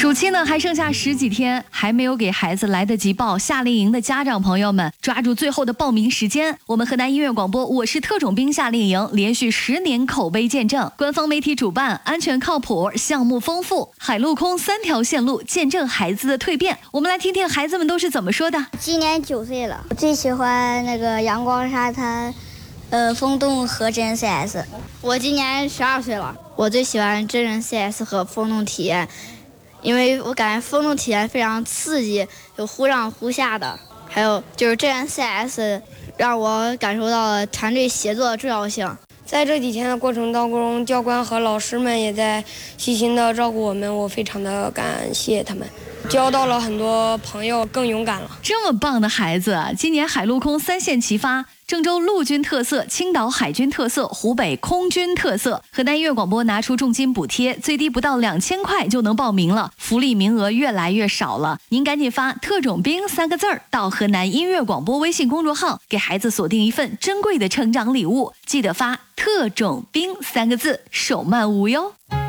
暑期呢还剩下10几天，还没有给孩子来得及报夏令营的家长朋友们，抓住最后的报名时间。我们河南音乐广播我是特种兵夏令营连续10年口碑见证，官方媒体主办，安全靠谱，项目丰富，海陆空3条线路，见证孩子的蜕变。我们来听听孩子们都是怎么说的。 今年9岁了，我最喜欢那个阳光沙滩，风洞和真人 CS。 我今年12岁了，我最喜欢真人 CS 和风洞体验，因为我感觉风洞体验非常刺激，有忽上忽下的，还有就是真人 CS 让我感受到了团队协作的重要性。 在这几天的过程当中，教官和老师们也在细心的照顾我们，我非常的感谢他们，交到了很多朋友，更勇敢了。 这么棒的孩子，今年海陆空3线齐发，郑州陆军特色，青岛海军特色，湖北空军特色。河南音乐广播拿出重金补贴，最低不到2000块就能报名了，福利名额越来越少了。您赶紧发特种兵3个字到河南音乐广播微信公众号，给孩子锁定一份珍贵的成长礼物。记得发特种兵3个字，手慢无忧。